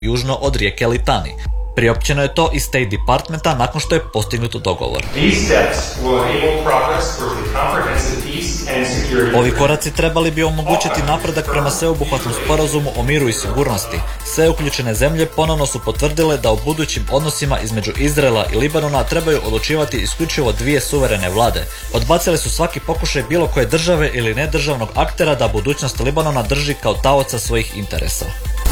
južno od rijeke Litani. Priopćeno je to iz State Departmenta nakon što je postignut dogovor. Ovi koraci trebali bi omogućiti napredak prema sveobuhvatnom sporazumu o miru i sigurnosti. Sve uključene zemlje ponovno su potvrdile da u budućim odnosima između Izraela i Libanona trebaju odlučivati isključivo dvije suverene vlade. Odbacili su svaki pokušaj bilo koje države ili nedržavnog aktera da budućnost Libanona drži kao taoca svojih interesa.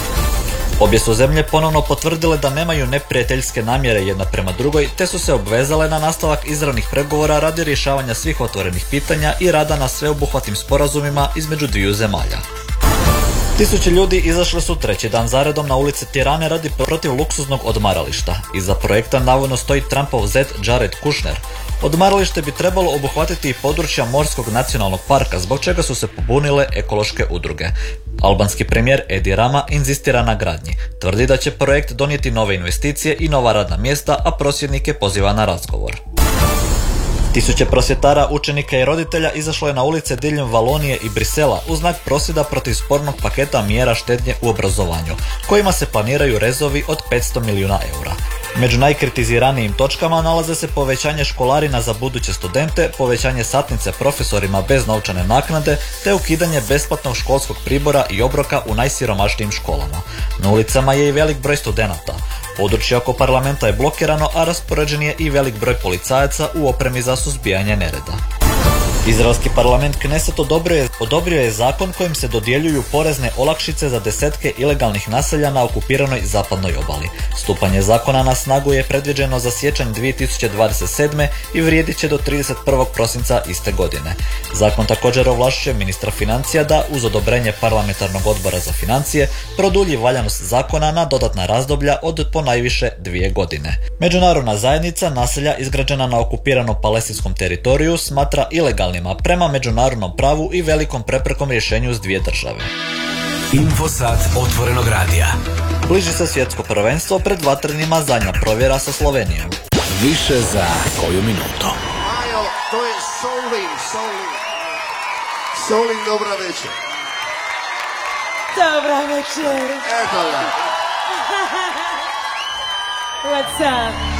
Obje su zemlje ponovno potvrdile da nemaju neprijateljske namjere jedna prema drugoj, te su se obvezale na nastavak izravnih pregovora radi rješavanja svih otvorenih pitanja i rada na sveobuhvatnim sporazumima između dviju zemalja. Tisuće ljudi izašli su treći dan zaredom na ulice Tirane radi protiv luksuznog odmarališta. Iza projekta navodno stoji Trumpov zet Jared Kushner. Odmaralište bi trebalo obuhvatiti i područja Morskog nacionalnog parka, zbog čega su se pobunile ekološke udruge. Albanski premijer Edi Rama inzistira na gradnji. Tvrdi da će projekt donijeti nove investicije i nova radna mjesta, a prosvjednike poziva na razgovor. Tisuće prosvjetara, učenika i roditelja izašlo je na ulice diljem Valonije i Brisela u znak prosvjeda protiv spornog paketa mjera štednje u obrazovanju, kojima se planiraju rezovi od 500 milijuna eura. Među najkritiziranijim točkama nalaze se povećanje školarina za buduće studente, povećanje satnice profesorima bez novčane naknade, te ukidanje besplatnog školskog pribora i obroka u najsiromašnijim školama. Na ulicama je i velik broj studenata. Područje oko parlamenta je blokirano, a raspoređen je i velik broj policajaca u opremi za suzbijanje nereda. Izraelski parlament Kneset odobrio je zakon kojim se dodjeljuju porezne olakšice za desetke ilegalnih naselja na okupiranoj zapadnoj obali. Stupanje zakona na snagu je predviđeno za siječanj 2027. i vrijedit će do 31. prosinca iste godine. Zakon također ovlašćuje ministra financija da, uz odobrenje parlamentarnog odbora za financije, produlji valjanost zakona na dodatna razdoblja od ponajviše 2 godine. Međunarodna zajednica naselja izgrađena na okupiranom palestinskom teritoriju smatra ilegalnim prema međunarodnom pravu i velikom preprekom rješenju s dvije države. Infosat otvorenog radija. Bliži se svjetsko prvenstvo, pred vatrenima zadnja provjera sa Slovenijom. Više za koju minutu. Majo, to je Solin, dobra večer. Dobra večer. Eto ga. What's up?